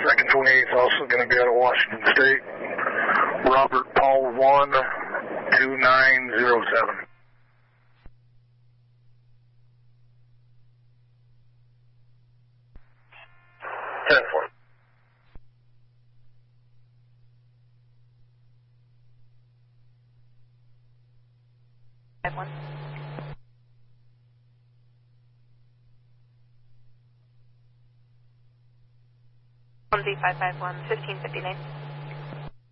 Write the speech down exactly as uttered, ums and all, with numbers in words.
Second twenty-eight is also going to be out of Washington State. Robert Paul one two nine zero seven. ten four. Five one. One Z five five one fifteen fifty nine.